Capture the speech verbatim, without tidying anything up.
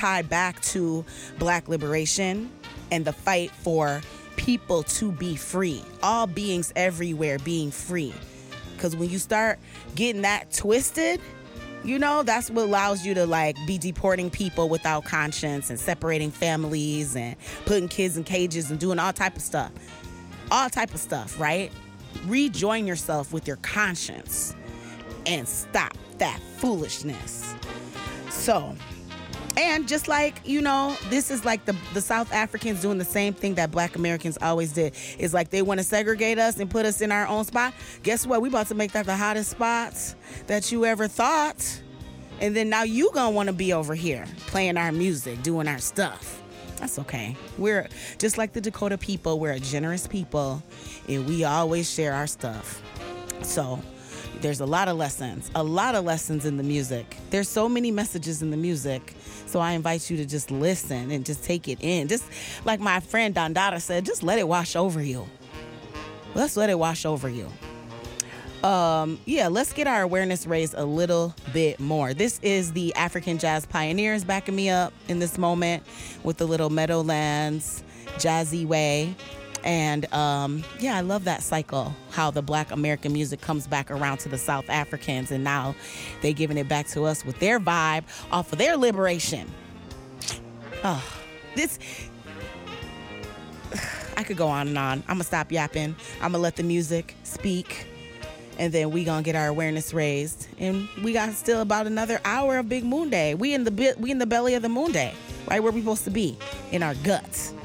tied back to Black liberation and the fight for people to be free. All beings everywhere being free. Because when you start getting that twisted, you know, that's what allows you to like be deporting people without conscience and separating families and putting kids in cages and doing all type of stuff. All type of stuff, right? Rejoin yourself with your conscience and stop that foolishness. So, and just like, you know, this is like the, the South Africans doing the same thing that Black Americans always did. It's like they want to segregate us and put us in our own spot. Guess what? We about to make that the hottest spots that you ever thought. And then now you gonna want to be over here playing our music, doing our stuff. That's okay. We're just like the Dakota people. We're a generous people and we always share our stuff. So there's a lot of lessons, a lot of lessons in the music. There's so many messages in the music. So I invite you to just listen and just take it in. Just like my friend Dondada said, just let it wash over you. Let's let it wash over you. Um, yeah, let's get our awareness raised a little bit more. This is the African Jazz Pioneers backing me up in this moment with the little Meadowlands jazzy way. And um, yeah, I love that cycle, how the Black American music comes back around to the South Africans, and now they're giving it back to us with their vibe off of their liberation. Oh, this, I could go on and on. I'm gonna stop yapping. I'm gonna let the music speak, and then we gonna get our awareness raised. And we got still about another hour of Big Moon Day. We in the we in the belly of the Moon Day, right where we supposed to be, in our guts.